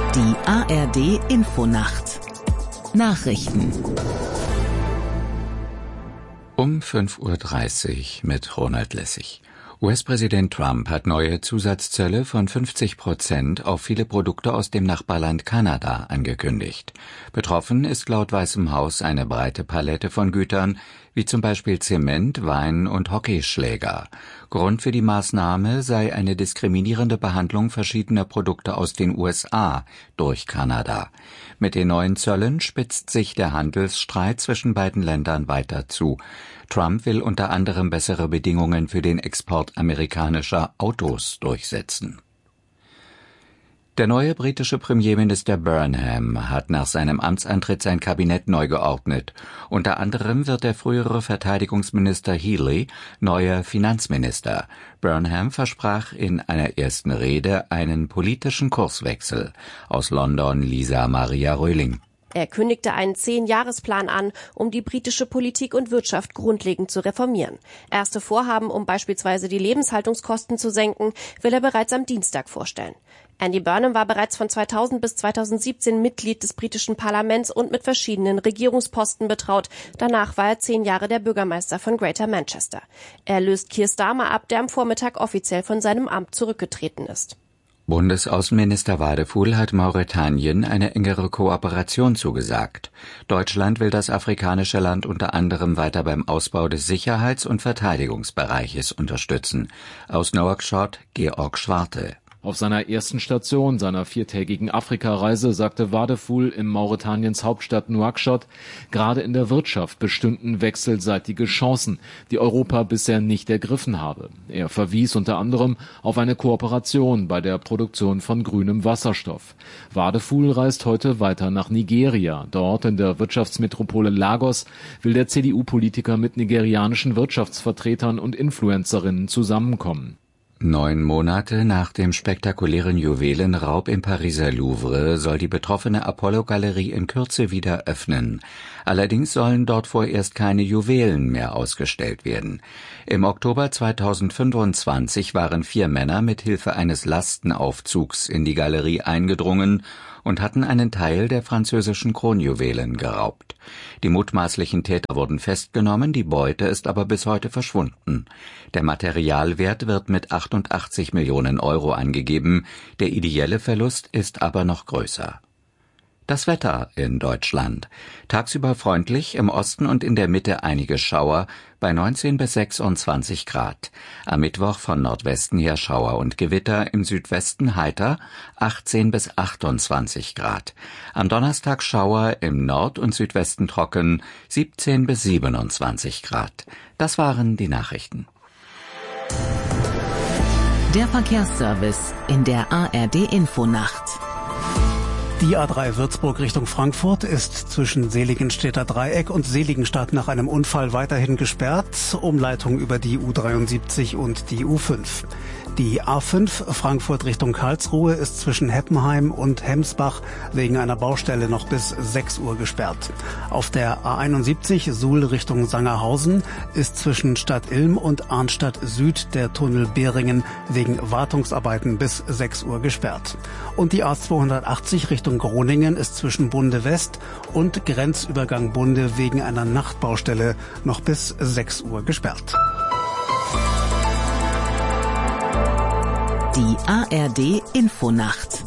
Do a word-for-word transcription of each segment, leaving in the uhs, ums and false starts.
Die A R D Infonacht Nachrichten um fünf Uhr dreißig mit Ronald Lessig. U S-Präsident Trump hat neue Zusatzzölle von fünfzig Prozent auf viele Produkte aus dem Nachbarland Kanada angekündigt. Betroffen ist laut Weißem Haus eine breite Palette von Gütern, wie zum Beispiel Zement, Wein und Hockeyschläger. Grund für die Maßnahme sei eine diskriminierende Behandlung verschiedener Produkte aus den U S A durch Kanada. Mit den neuen Zöllen spitzt sich der Handelsstreit zwischen beiden Ländern weiter zu. Trump will unter anderem bessere Bedingungen für den Export amerikanischer Autos durchsetzen. Der neue britische Premierminister Burnham hat nach seinem Amtsantritt sein Kabinett neu geordnet. Unter anderem wird der frühere Verteidigungsminister Healey neuer Finanzminister. Burnham versprach in einer ersten Rede einen politischen Kurswechsel. Aus London Lisa Maria Röhling. Er kündigte einen Zehn-Jahresplan an, um die britische Politik und Wirtschaft grundlegend zu reformieren. Erste Vorhaben, um beispielsweise die Lebenshaltungskosten zu senken, will er bereits am Dienstag vorstellen. Andy Burnham war bereits von zweitausend bis zweitausendsiebzehn Mitglied des britischen Parlaments und mit verschiedenen Regierungsposten betraut. Danach war er zehn Jahre der Bürgermeister von Greater Manchester. Er löst Keir Starmer ab, der am Vormittag offiziell von seinem Amt zurückgetreten ist. Bundesaußenminister Wadefuhl hat Mauretanien eine engere Kooperation zugesagt. Deutschland will das afrikanische Land unter anderem weiter beim Ausbau des Sicherheits- und Verteidigungsbereiches unterstützen. Aus Nouakchott Georg Schwarte. Auf seiner ersten Station seiner viertägigen Afrikareise sagte Wadefuhl in Mauretaniens Hauptstadt Nouakchott, gerade in der Wirtschaft bestünden wechselseitige Chancen, die Europa bisher nicht ergriffen habe. Er verwies unter anderem auf eine Kooperation bei der Produktion von grünem Wasserstoff. Wadefuhl reist heute weiter nach Nigeria. Dort in der Wirtschaftsmetropole Lagos will der C D U-Politiker mit nigerianischen Wirtschaftsvertretern und Influencerinnen zusammenkommen. Neun Monate nach dem spektakulären Juwelenraub im Pariser Louvre soll die betroffene Apollo-Galerie in Kürze wieder öffnen. Allerdings sollen dort vorerst keine Juwelen mehr ausgestellt werden. Im Oktober zweitausendfünfundzwanzig waren vier Männer mit Hilfe eines Lastenaufzugs in die Galerie eingedrungen und hatten einen Teil der französischen Kronjuwelen geraubt. Die mutmaßlichen Täter wurden festgenommen, die Beute ist aber bis heute verschwunden. Der Materialwert wird mit achtundachtzig Millionen Euro angegeben, der ideelle Verlust ist aber noch größer. Das Wetter in Deutschland. Tagsüber freundlich, im Osten und in der Mitte einige Schauer, bei neunzehn bis sechsundzwanzig Grad. Am Mittwoch von Nordwesten her Schauer und Gewitter, im Südwesten heiter, achtzehn bis achtundzwanzig Grad. Am Donnerstag Schauer, im Nord- und Südwesten trocken, siebzehn bis siebenundzwanzig Grad. Das waren die Nachrichten. Der Verkehrsservice in der A R D Infonacht. Die A drei Würzburg Richtung Frankfurt ist zwischen Seligenstädter Dreieck und Seligenstadt nach einem Unfall weiterhin gesperrt. Umleitung über die U dreiundsiebzig und die U fünf. Die A fünf Frankfurt Richtung Karlsruhe ist zwischen Heppenheim und Hemsbach wegen einer Baustelle noch bis sechs Uhr gesperrt. Auf der A einundsiebzig Suhl Richtung Sangerhausen ist zwischen Stadt Ilm und Arnstadt Süd der Tunnel Behringen wegen Wartungsarbeiten bis sechs Uhr gesperrt. Und die A zweihundertachtzig Richtung Groningen ist zwischen Bunde West und Grenzübergang Bunde wegen einer Nachtbaustelle noch bis sechs Uhr gesperrt. Die A R D Infonacht.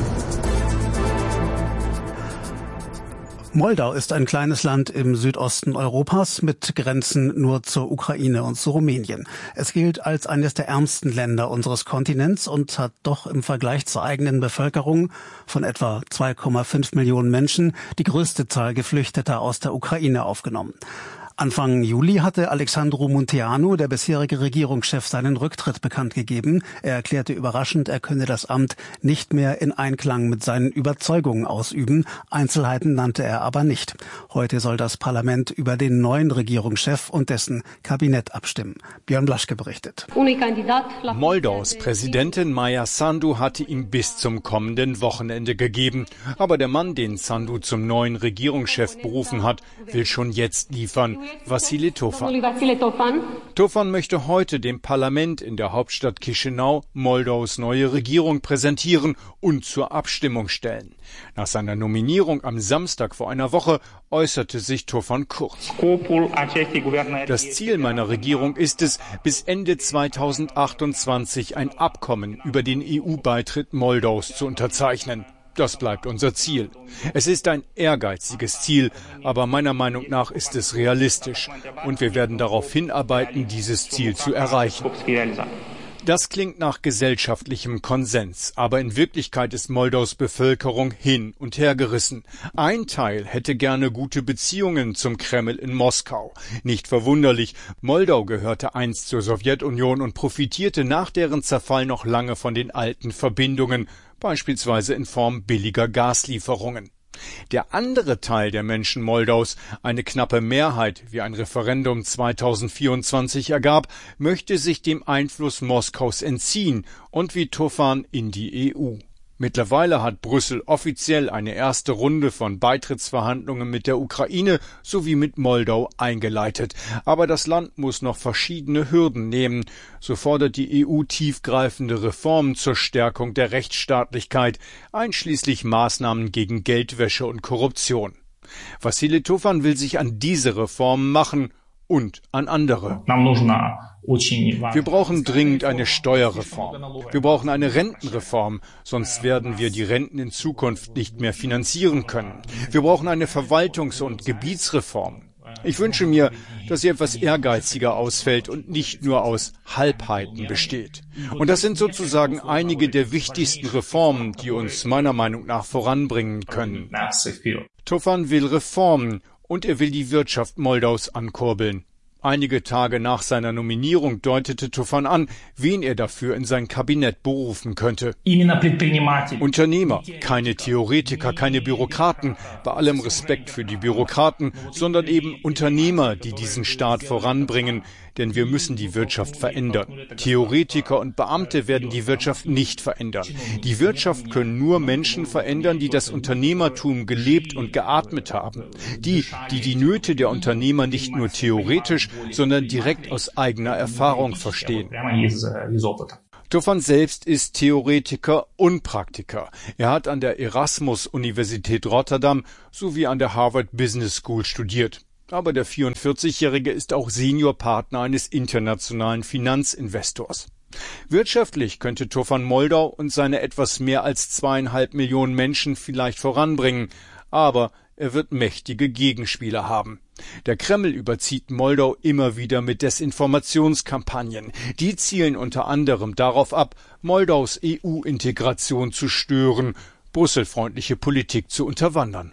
Moldau ist ein kleines Land im Südosten Europas mit Grenzen nur zur Ukraine und zu Rumänien. Es gilt als eines der ärmsten Länder unseres Kontinents und hat doch im Vergleich zur eigenen Bevölkerung von etwa zwei Komma fünf Millionen Menschen die größte Zahl Geflüchteter aus der Ukraine aufgenommen. Anfang Juli hatte Alexandru Munteanu, der bisherige Regierungschef, seinen Rücktritt bekannt gegeben. Er erklärte überraschend, er könne das Amt nicht mehr in Einklang mit seinen Überzeugungen ausüben. Einzelheiten nannte er aber nicht. Heute soll das Parlament über den neuen Regierungschef und dessen Kabinett abstimmen. Björn Blaschke berichtet. Moldaus Präsidentin Maia Sandu hatte ihm bis zum kommenden Wochenende gegeben. Aber der Mann, den Sandu zum neuen Regierungschef berufen hat, will schon jetzt liefern. Wassily Tofan. Tofan möchte heute dem Parlament in der Hauptstadt Chișinău Moldaus neue Regierung präsentieren und zur Abstimmung stellen. Nach seiner Nominierung am Samstag vor einer Woche äußerte sich Tofan kurz. Das Ziel meiner Regierung ist es, bis Ende zweitausendachtundzwanzig ein Abkommen über den E U-Beitritt Moldaus zu unterzeichnen. Das bleibt unser Ziel. Es ist ein ehrgeiziges Ziel, aber meiner Meinung nach ist es realistisch. Und wir werden darauf hinarbeiten, dieses Ziel zu erreichen. Das klingt nach gesellschaftlichem Konsens, aber in Wirklichkeit ist Moldaus Bevölkerung hin und her gerissen. Ein Teil hätte gerne gute Beziehungen zum Kreml in Moskau. Nicht verwunderlich, Moldau gehörte einst zur Sowjetunion und profitierte nach deren Zerfall noch lange von den alten Verbindungen, beispielsweise in Form billiger Gaslieferungen. Der andere Teil der Menschen Moldaus, eine knappe Mehrheit, wie ein Referendum zweitausendvierundzwanzig ergab, möchte sich dem Einfluss Moskaus entziehen und wie Tofan in die E U. Mittlerweile hat Brüssel offiziell eine erste Runde von Beitrittsverhandlungen mit der Ukraine sowie mit Moldau eingeleitet. Aber das Land muss noch verschiedene Hürden nehmen. So fordert die E U tiefgreifende Reformen zur Stärkung der Rechtsstaatlichkeit, einschließlich Maßnahmen gegen Geldwäsche und Korruption. Wassily Tofan will sich an diese Reformen machen und an andere. Wir brauchen dringend eine Steuerreform. Wir brauchen eine Rentenreform, sonst werden wir die Renten in Zukunft nicht mehr finanzieren können. Wir brauchen eine Verwaltungs- und Gebietsreform. Ich wünsche mir, dass sie etwas ehrgeiziger ausfällt und nicht nur aus Halbheiten besteht. Und das sind sozusagen einige der wichtigsten Reformen, die uns meiner Meinung nach voranbringen können. Tofan will Reformen und er will die Wirtschaft Moldaus ankurbeln. Einige Tage nach seiner Nominierung deutete Tofan an, wen er dafür in sein Kabinett berufen könnte. Unternehmer, keine Theoretiker, keine Bürokraten, bei allem Respekt für die Bürokraten, sondern eben Unternehmer, die diesen Staat voranbringen, denn wir müssen die Wirtschaft verändern. Theoretiker und Beamte werden die Wirtschaft nicht verändern. Die Wirtschaft können nur Menschen verändern, die das Unternehmertum gelebt und geatmet haben. Die, die die Nöte der Unternehmer nicht nur theoretisch, sondern direkt aus eigener Erfahrung verstehen. Tofan selbst ist Theoretiker und Praktiker. Er hat an der Erasmus-Universität Rotterdam sowie an der Harvard Business School studiert. Aber der vierundvierzigjährige ist auch Seniorpartner eines internationalen Finanzinvestors. Wirtschaftlich könnte Tofan Moldau und seine etwas mehr als zweieinhalb Millionen Menschen vielleicht voranbringen, aber er wird mächtige Gegenspieler haben. Der Kreml überzieht Moldau immer wieder mit Desinformationskampagnen. Die zielen unter anderem darauf ab, Moldaus E U-Integration zu stören, brüsselfreundliche Politik zu unterwandern.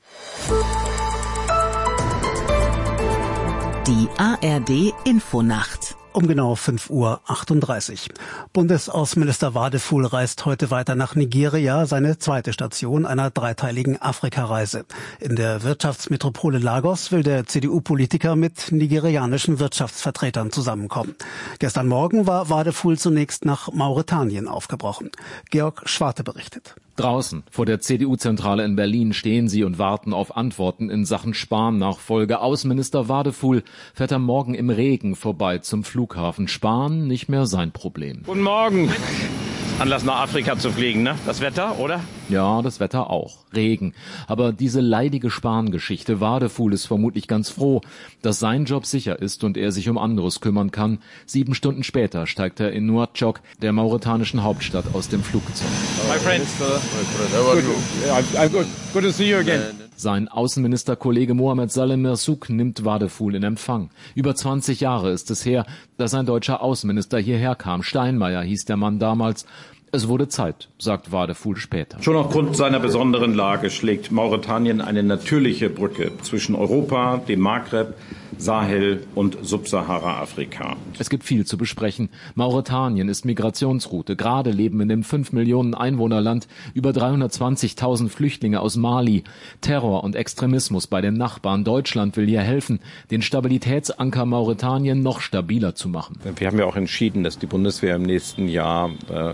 Die A R D Infonacht. Um genau fünf Uhr achtunddreißig. Bundesaußenminister Wadefuhl reist heute weiter nach Nigeria, seine zweite Station einer dreiteiligen Afrikareise. In der Wirtschaftsmetropole Lagos will der C D U-Politiker mit nigerianischen Wirtschaftsvertretern zusammenkommen. Gestern Morgen war Wadefuhl zunächst nach Mauretanien aufgebrochen. Georg Schwarte berichtet. Draußen vor der C D U-Zentrale in Berlin stehen sie und warten auf Antworten in Sachen Spahn-Nachfolge. Außenminister Wadefuhl fährt am Morgen im Regen vorbei zum Flughafen. Spahn nicht mehr sein Problem. Guten Morgen. Anlass nach Afrika zu fliegen, ne? Das Wetter, oder? Ja, das Wetter auch. Regen. Aber diese leidige Spahn-Geschichte, Wadefuhl ist vermutlich ganz froh, dass sein Job sicher ist und er sich um anderes kümmern kann. Sieben Stunden später steigt er in Nouakchott, der mauretanischen Hauptstadt, aus dem Flugzeug. My friend. Good. I'm good. Good to see you again. Sein Außenministerkollege Mohamed Saleh Merzouk nimmt Wadefuhl in Empfang. Über zwanzig Jahre ist es her, dass ein deutscher Außenminister hierher kam. Steinmeier hieß der Mann damals. Es wurde Zeit, sagt Wadefuhl später. Schon aufgrund seiner besonderen Lage schlägt Mauretanien eine natürliche Brücke zwischen Europa, dem Maghreb, Sahel und Subsahara-Afrika. Es gibt viel zu besprechen. Mauretanien ist Migrationsroute. Gerade leben in dem fünf Millionen Einwohnerland über dreihundertzwanzigtausend Flüchtlinge aus Mali. Terror und Extremismus bei den Nachbarn. Deutschland will hier helfen, den Stabilitätsanker Mauretanien noch stabiler zu machen. Wir haben ja auch entschieden, dass die Bundeswehr im nächsten Jahr äh, hier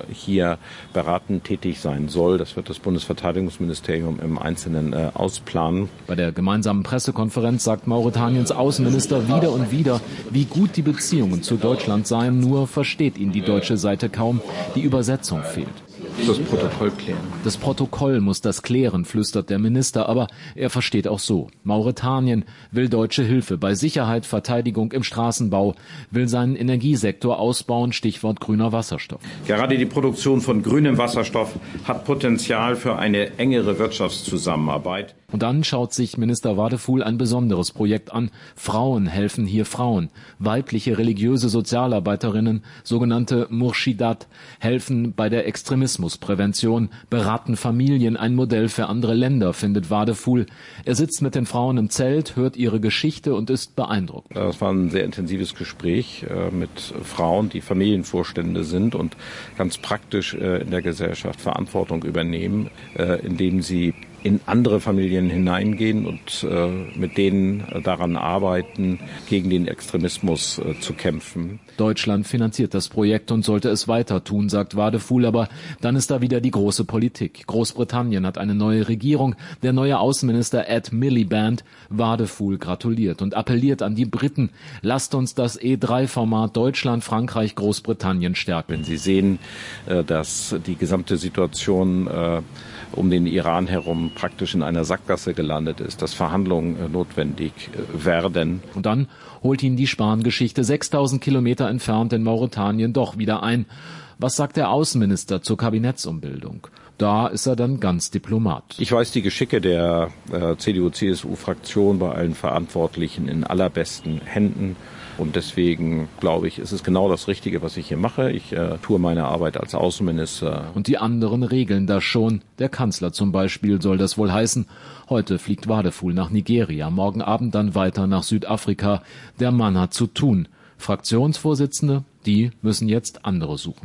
er beratend tätig sein soll. Das wird das Bundesverteidigungsministerium im Einzelnen äh, ausplanen. Bei der gemeinsamen Pressekonferenz sagt Mauretaniens Außenminister wieder und wieder, wie gut die Beziehungen zu Deutschland seien, nur versteht ihn die deutsche Seite kaum. Die Übersetzung fehlt. Das Protokoll klären. Das Protokoll muss das klären, flüstert der Minister, aber er versteht auch so. Mauretanien will deutsche Hilfe bei Sicherheit, Verteidigung im Straßenbau, will seinen Energiesektor ausbauen, Stichwort grüner Wasserstoff. Gerade die Produktion von grünem Wasserstoff hat Potenzial für eine engere Wirtschaftszusammenarbeit. Und dann schaut sich Minister Wadefuhl ein besonderes Projekt an. Frauen helfen hier Frauen. Weibliche religiöse Sozialarbeiterinnen, sogenannte Murschidat, helfen bei der Extremismusprävention, beraten Familien, ein Modell für andere Länder, findet Wadefuhl. Er sitzt mit den Frauen im Zelt, hört ihre Geschichte und ist beeindruckt. Das war ein sehr intensives Gespräch äh, mit Frauen, die Familienvorstände sind und ganz praktisch äh, in der Gesellschaft Verantwortung übernehmen, äh, indem sie in andere Familien hineingehen und äh, mit denen äh, daran arbeiten, gegen den Extremismus äh, zu kämpfen. Deutschland finanziert das Projekt und sollte es weiter tun, sagt Wadefuhl, aber dann ist da wieder die große Politik. Großbritannien hat eine neue Regierung. Der neue Außenminister Ed Miliband Wadefuhl gratuliert und appelliert an die Briten, lasst uns das E drei Format Deutschland, Frankreich, Großbritannien stärken. Wenn Sie sehen, äh, dass die gesamte Situation äh, um den Iran herum praktisch in einer Sackgasse gelandet ist, dass Verhandlungen notwendig werden. Und dann holt ihn die Spahn-Geschichte sechstausend Kilometer entfernt in Mauretanien doch wieder ein. Was sagt der Außenminister zur Kabinettsumbildung? Da ist er dann ganz Diplomat. Ich weiß die Geschicke der äh, C D U C S U-Fraktion bei allen Verantwortlichen in allerbesten Händen. Und deswegen, glaube ich, ist es genau das Richtige, was ich hier mache. Ich äh, tue meine Arbeit als Außenminister. Und die anderen regeln das schon. Der Kanzler zum Beispiel soll das wohl heißen. Heute fliegt Wadefuhl nach Nigeria, morgen Abend dann weiter nach Südafrika. Der Mann hat zu tun. Fraktionsvorsitzende, die müssen jetzt andere suchen.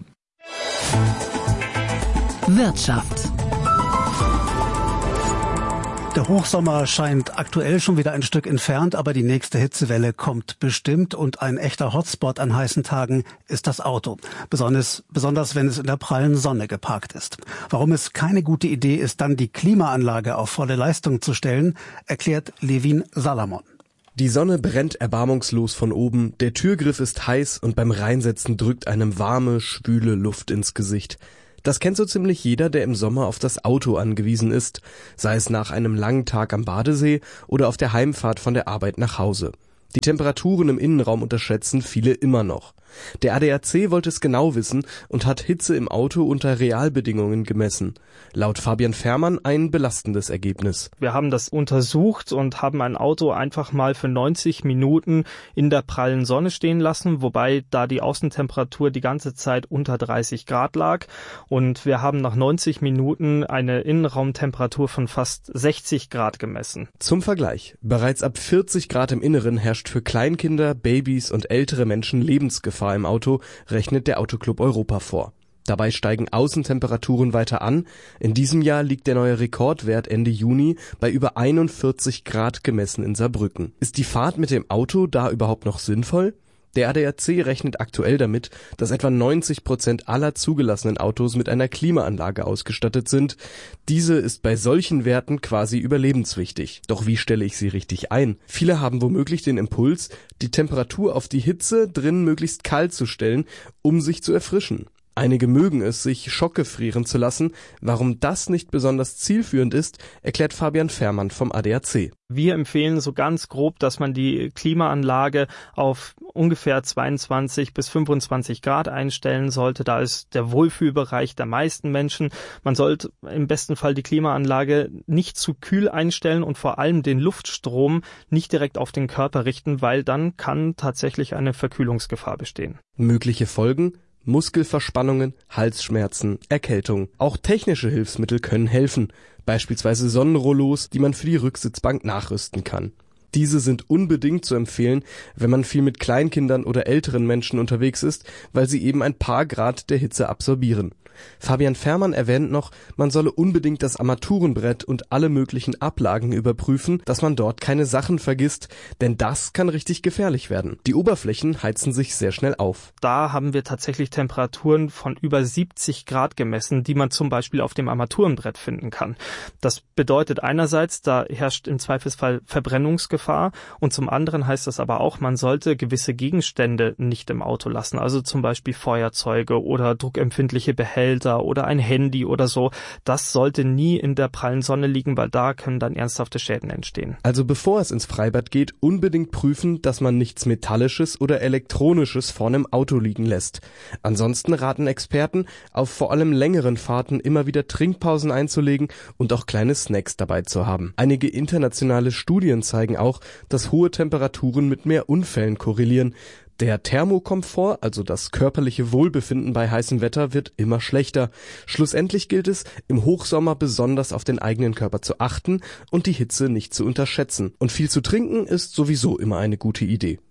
Wirtschaft. Der Hochsommer scheint aktuell schon wieder ein Stück entfernt, aber die nächste Hitzewelle kommt bestimmt und ein echter Hotspot an heißen Tagen ist das Auto. Besonders, besonders wenn es in der prallen Sonne geparkt ist. Warum es keine gute Idee ist, dann die Klimaanlage auf volle Leistung zu stellen, erklärt Levin Salamon. Die Sonne brennt erbarmungslos von oben, der Türgriff ist heiß und beim Reinsetzen drückt einem warme, schwüle Luft ins Gesicht. Das kennt so ziemlich jeder, der im Sommer auf das Auto angewiesen ist, sei es nach einem langen Tag am Badesee oder auf der Heimfahrt von der Arbeit nach Hause. Die Temperaturen im Innenraum unterschätzen viele immer noch. Der A D A C wollte es genau wissen und hat Hitze im Auto unter Realbedingungen gemessen. Laut Fabian Fährmann ein belastendes Ergebnis. Wir haben das untersucht und haben ein Auto einfach mal für neunzig Minuten in der prallen Sonne stehen lassen, wobei da die Außentemperatur die ganze Zeit unter dreißig Grad lag. Und wir haben nach neunzig Minuten eine Innenraumtemperatur von fast sechzig Grad gemessen. Zum Vergleich, bereits ab vierzig Grad im Inneren herrscht für Kleinkinder, Babys und ältere Menschen Lebensgefahr im Auto, rechnet der Autoclub Europa vor. Dabei steigen Außentemperaturen weiter an. In diesem Jahr liegt der neue Rekordwert Ende Juni bei über einundvierzig Grad gemessen in Saarbrücken. Ist die Fahrt mit dem Auto da überhaupt noch sinnvoll? Der A D A C rechnet aktuell damit, dass etwa neunzig Prozent aller zugelassenen Autos mit einer Klimaanlage ausgestattet sind. Diese ist bei solchen Werten quasi überlebenswichtig. Doch wie stelle ich sie richtig ein? Viele haben womöglich den Impuls, die Temperatur auf die Hitze drin möglichst kalt zu stellen, um sich zu erfrischen. Einige mögen es, sich schockgefrieren zu lassen. Warum das nicht besonders zielführend ist, erklärt Fabian Fährmann vom A D A C. Wir empfehlen so ganz grob, dass man die Klimaanlage auf ungefähr zweiundzwanzig bis fünfundzwanzig Grad einstellen sollte. Da ist der Wohlfühlbereich der meisten Menschen. Man sollte im besten Fall die Klimaanlage nicht zu kühl einstellen und vor allem den Luftstrom nicht direkt auf den Körper richten, weil dann kann tatsächlich eine Verkühlungsgefahr bestehen. Mögliche Folgen? Muskelverspannungen, Halsschmerzen, Erkältung. Auch technische Hilfsmittel können helfen, beispielsweise Sonnenrollos, die man für die Rücksitzbank nachrüsten kann. Diese sind unbedingt zu empfehlen, wenn man viel mit Kleinkindern oder älteren Menschen unterwegs ist, weil sie eben ein paar Grad der Hitze absorbieren. Fabian Fährmann erwähnt noch, man solle unbedingt das Armaturenbrett und alle möglichen Ablagen überprüfen, dass man dort keine Sachen vergisst, denn das kann richtig gefährlich werden. Die Oberflächen heizen sich sehr schnell auf. Da haben wir tatsächlich Temperaturen von über siebzig Grad gemessen, die man zum Beispiel auf dem Armaturenbrett finden kann. Das bedeutet einerseits, da herrscht im Zweifelsfall Verbrennungsgefahr und zum anderen heißt das aber auch, man sollte gewisse Gegenstände nicht im Auto lassen, also zum Beispiel Feuerzeuge oder druckempfindliche Behälter oder ein Handy oder so. Das sollte nie in der prallen Sonne liegen, weil da können dann ernsthafte Schäden entstehen. Also bevor es ins Freibad geht, unbedingt prüfen, dass man nichts Metallisches oder Elektronisches vorne im Auto liegen lässt. Ansonsten raten Experten, auf vor allem längeren Fahrten immer wieder Trinkpausen einzulegen und auch kleine Snacks dabei zu haben. Einige internationale Studien zeigen auch, dass hohe Temperaturen mit mehr Unfällen korrelieren. Der Thermokomfort, also das körperliche Wohlbefinden bei heißem Wetter, wird immer schlechter. Schlussendlich gilt es, im Hochsommer besonders auf den eigenen Körper zu achten und die Hitze nicht zu unterschätzen. Und viel zu trinken ist sowieso immer eine gute Idee.